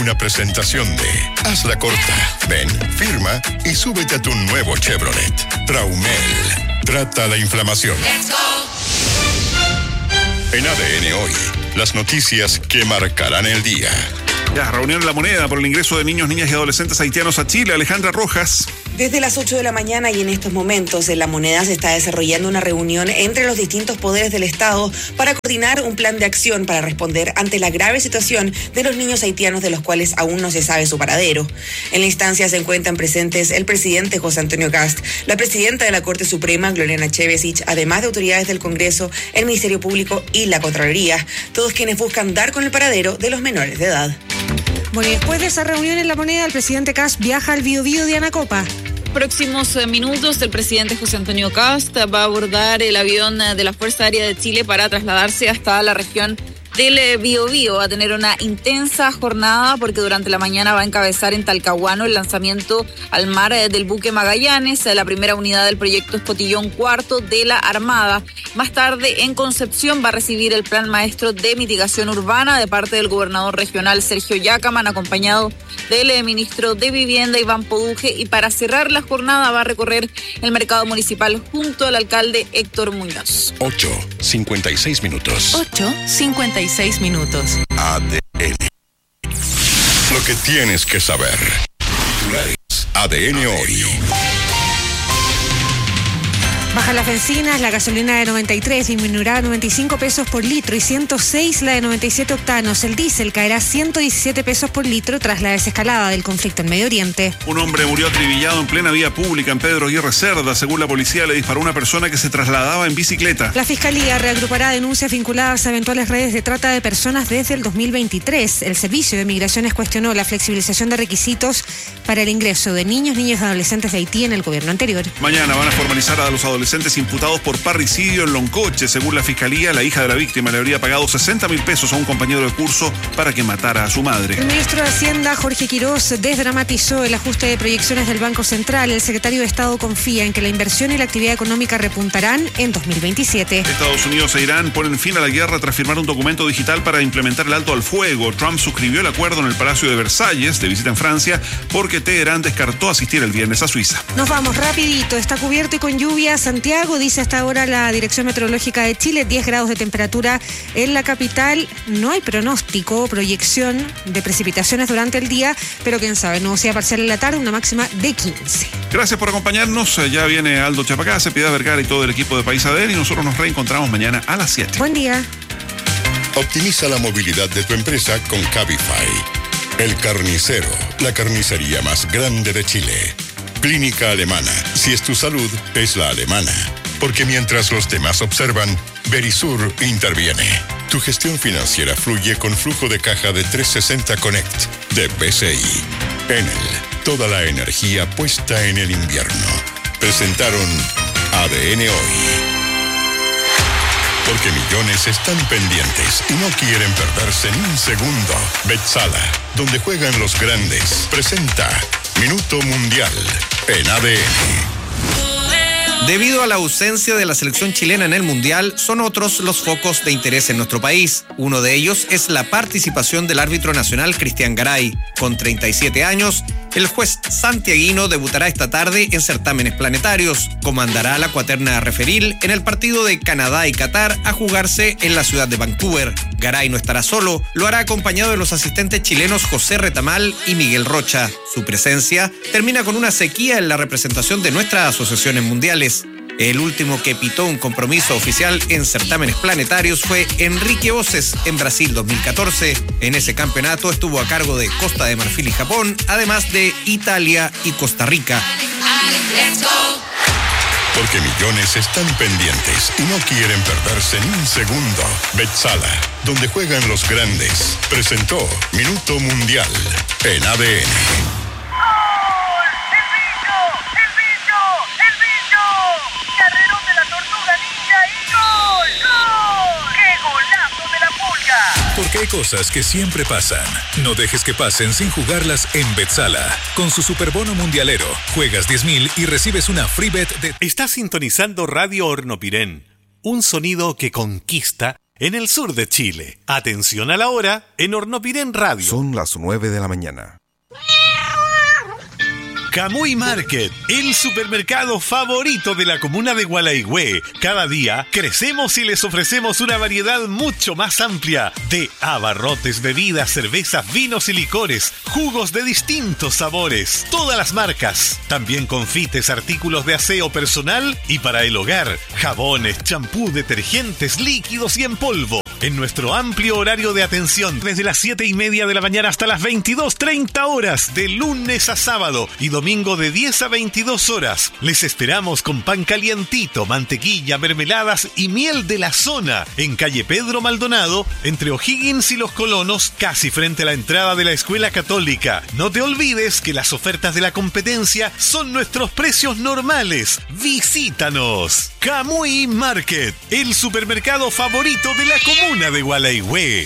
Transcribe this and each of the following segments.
una presentación de Hazla Corta. Ven, firma y súbete a tu nuevo Chevrolet. Traumel. Trata la inflamación. Let's go. En ADN Hoy, las noticias que marcarán el día. Ya, reunión en La Moneda por el ingreso de niños, niñas y adolescentes haitianos a Chile. Alejandra Rojas. Desde las 8 de la mañana y en estos momentos en La Moneda se está desarrollando una reunión entre los distintos poderes del Estado para coordinar un plan de acción para responder ante la grave situación de los niños haitianos de los cuales aún no se sabe su paradero. En la instancia se encuentran presentes el presidente José Antonio Kast, la presidenta de la Corte Suprema, Gloriana Chevesich, además de autoridades del Congreso, el Ministerio Público y la Contraloría, todos quienes buscan dar con el paradero de los menores de edad. Bueno, y después de esa reunión en La Moneda, el presidente Kast viaja al Biobío. Diana Copa. Próximos minutos, el presidente José Antonio Kast va a abordar el avión de la Fuerza Aérea de Chile para trasladarse hasta la región del Biobío. Va a tener una intensa jornada porque durante la mañana va a encabezar en Talcahuano el lanzamiento al mar del buque Magallanes, la primera unidad del proyecto Escotillón Cuarto de la Armada. Más tarde, en Concepción, va a recibir el plan maestro de mitigación urbana de parte del gobernador regional Sergio Yacaman, acompañado del ministro de Vivienda Iván Poduje, y para cerrar la jornada va a recorrer el mercado municipal junto al alcalde Héctor Muñoz. 8:56 minutos. 8:56 minutos. ADN. Lo que tienes que saber. ADN Hoy. Baja las bencinas, la gasolina de 93 disminuirá a 95 pesos por litro y 106 la de 97 octanos. El diésel caerá 117 pesos por litro tras la desescalada del conflicto en Medio Oriente. Un hombre murió acribillado en plena vía pública en Pedro Aguirre Cerda. Según la policía, le disparó a una persona que se trasladaba en bicicleta. La Fiscalía reagrupará denuncias vinculadas a eventuales redes de trata de personas desde el 2023. El Servicio de Migraciones cuestionó la flexibilización de requisitos para el ingreso de niños, niñas y adolescentes de Haití en el gobierno anterior. Mañana van a formalizar a los adolescentes imputados por parricidio en Loncoche. Según la Fiscalía, la hija de la víctima le habría pagado 60.000 pesos a un compañero de curso para que matara a su madre. El ministro de Hacienda, Jorge Quirós, desdramatizó el ajuste de proyecciones del Banco Central. El secretario de Estado confía en que la inversión y la actividad económica repuntarán en 2027. Estados Unidos e Irán ponen fin a la guerra tras firmar un documento digital para implementar el alto al fuego. Trump suscribió el acuerdo en el Palacio de Versalles, de visita en Francia, porque Teherán descartó asistir el viernes a Suiza. Nos vamos rapidito. Está cubierto y con lluvia Santiago, dice hasta ahora la Dirección Meteorológica de Chile, 10 grados de temperatura en la capital. No hay pronóstico, proyección de precipitaciones durante el día, pero quién sabe, nubosidad parcial en la tarde, una máxima de 15. Gracias por acompañarnos. Ya viene Aldo Chapacase, Piedad Vergara y todo el equipo de País ADN, y nosotros nos reencontramos mañana a las 7. Buen día. Optimiza la movilidad de tu empresa con Cabify. El Carnicero, la carnicería más grande de Chile. Clínica Alemana. Si es tu salud, es la alemana. Porque mientras los demás observan, Verisur interviene. Tu gestión financiera fluye con flujo de caja de 360 Connect de BCI. Enel, toda la energía puesta en el invierno. Presentaron ADN Hoy. Porque millones están pendientes y no quieren perderse ni un segundo. Betzala, donde juegan los grandes, presenta Minuto Mundial en ADN. Debido a la ausencia de la selección chilena en el Mundial, son otros los focos de interés en nuestro país. Uno de ellos es la participación del árbitro nacional Cristian Garay. Con 37 años, el juez santiaguino debutará esta tarde en certámenes planetarios. Comandará la cuaterna referil en el partido de Canadá y Qatar a jugarse en la ciudad de Vancouver. Garay no estará solo, lo hará acompañado de los asistentes chilenos José Retamal y Miguel Rocha. Su presencia termina con una sequía en la representación de nuestras asociaciones mundiales. El último que pitó un compromiso oficial en certámenes planetarios fue Enrique Oces en Brasil 2014. En ese campeonato estuvo a cargo de Costa de Marfil y Japón, además de Italia y Costa Rica. Porque millones están pendientes y no quieren perderse ni un segundo. Betzala, donde juegan los grandes, presentó Minuto Mundial en ADN. Porque hay cosas que siempre pasan. No dejes que pasen sin jugarlas en Betzala. Con su superbono mundialero, juegas 10.000 y recibes una free bet de... Estás sintonizando Radio Hornopirén, un sonido que conquista en el sur de Chile. Atención a la hora en Hornopirén Radio. Son las 9 de la mañana. Camuy Market, el supermercado favorito de la comuna de Gualaigüe. Cada día crecemos y les ofrecemos una variedad mucho más amplia de abarrotes, bebidas, cervezas, vinos y licores, jugos de distintos sabores, todas las marcas. También confites, artículos de aseo personal y para el hogar, jabones, champú, detergentes, líquidos y en polvo. En nuestro amplio horario de atención, desde las 7:30 de la mañana hasta las 22:30 horas, de lunes a sábado y domingo de 10 a 22 horas. Les esperamos con pan calientito, mantequilla, mermeladas y miel de la zona, en calle Pedro Maldonado, entre O'Higgins y Los Colonos, casi frente a la entrada de la Escuela Católica. No te olvides que las ofertas de la competencia son nuestros precios normales. ¡Visítanos! Camuy Market, el supermercado favorito de la comuna de Gualaigüe.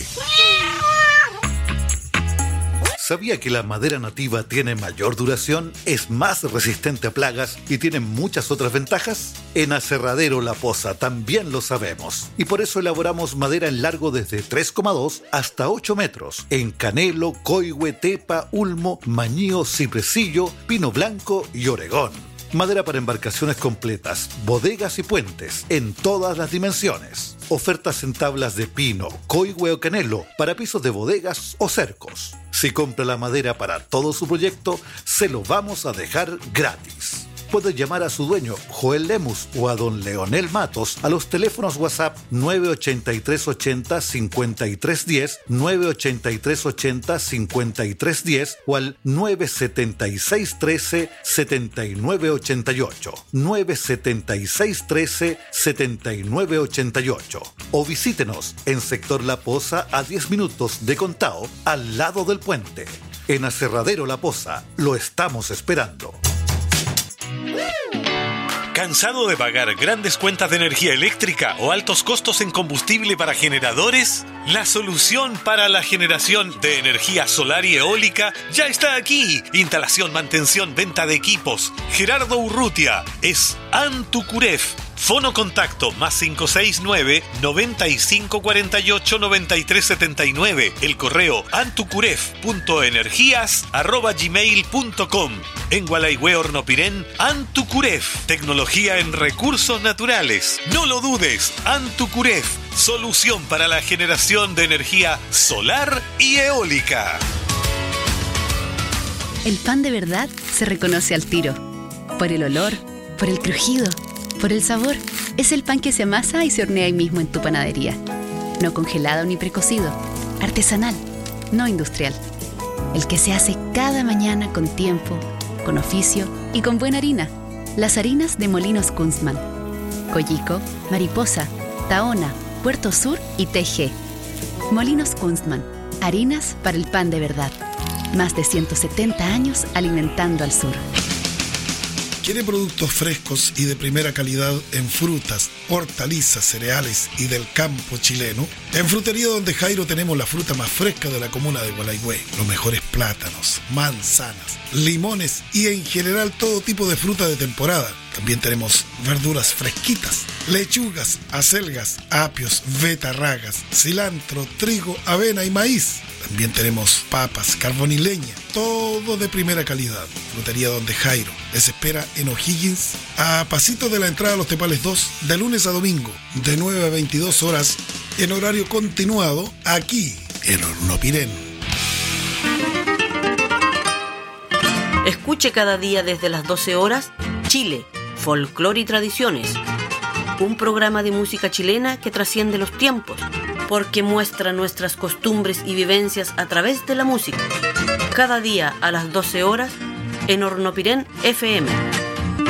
¿Sabía que la madera nativa tiene mayor duración, es más resistente a plagas y tiene muchas otras ventajas? En Aserradero La Poza también lo sabemos. Y por eso elaboramos madera en largo desde 3,2 hasta 8 metros. En canelo, coigüe, tepa, ulmo, mañío, cipresillo, pino blanco y oregón. Madera para embarcaciones completas, bodegas y puentes, en todas las dimensiones. Ofertas en tablas de pino, coigüe o canelo, para pisos de bodegas o cercos. Si compra la madera para todo su proyecto, se lo vamos a dejar gratis. Puede llamar a su dueño, Joel Lemus, o a don Leonel Matos a los teléfonos WhatsApp 98380-5310, 98380-5310 o al 97613-7988, 97613-7988. O visítenos en Sector La Poza a 10 minutos de Contao, al lado del puente. En Aserradero La Poza, lo estamos esperando. ¿Cansado de pagar grandes cuentas de energía eléctrica o altos costos en combustible para generadores? La solución para la generación de energía solar y eólica ya está aquí. Instalación, mantención, venta de equipos. Gerardo Urrutia es Antucuref. Fono contacto más 569-9548-9379. El correo antucuref.energías@gmail.com. En Gualaigüe, Hornopirén, Antucuref. Tecnología en recursos naturales. No lo dudes, Antucuref. Solución para la generación de energía solar y eólica. El pan de verdad se reconoce al tiro. Por el olor, por el crujido, por el sabor. Es el pan que se amasa y se hornea ahí mismo en tu panadería. No congelado ni precocido. Artesanal, no industrial. El que se hace cada mañana con tiempo, con oficio y con buena harina. Las harinas de Molinos Kunstmann. Coyico, Mariposa, Tahona, Puerto Sur y TG. Molinos Kunstmann. Harinas para el pan de verdad. Más de 170 años alimentando al sur. ¿Quiere productos frescos y de primera calidad en frutas, hortalizas, cereales y del campo chileno? En Frutería Donde Jairo tenemos la fruta más fresca de la comuna de Gualaigüe. Los mejores plátanos, manzanas, limones y en general todo tipo de fruta de temporada. También tenemos verduras fresquitas, lechugas, acelgas, apios, betarragas, cilantro, trigo, avena y maíz. También tenemos papas, carbón y leña, todo de primera calidad. Frutería Donde Jairo les espera en O'Higgins, a pasito de la entrada a Los Tepales 2, de lunes a domingo, de 9 a 22 horas, en horario continuado, aquí en Hornopirén. Escuche cada día desde las 12 horas, Chile, Folclore y Tradiciones. Un programa de música chilena que trasciende los tiempos, porque muestra nuestras costumbres y vivencias a través de la música. Cada día a las 12 horas en Hornopirén FM.